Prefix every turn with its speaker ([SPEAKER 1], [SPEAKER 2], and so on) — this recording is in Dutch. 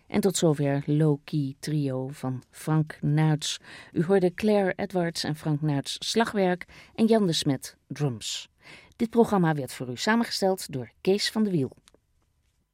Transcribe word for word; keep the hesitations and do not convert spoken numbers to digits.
[SPEAKER 1] En tot zover Low Key Trio van Frank Nuits. U hoorde Claire Edwards en Frank Nuits slagwerk en Jan de Smet drums. Dit programma werd voor u samengesteld door Kees van de Wiel.